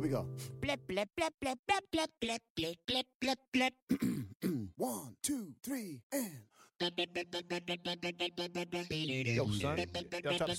we go. Blip, blip, blip, blip, blip, blip, blip, blip, blip, blip, blip. 1, 2, 3, and. Yo, son, you gotta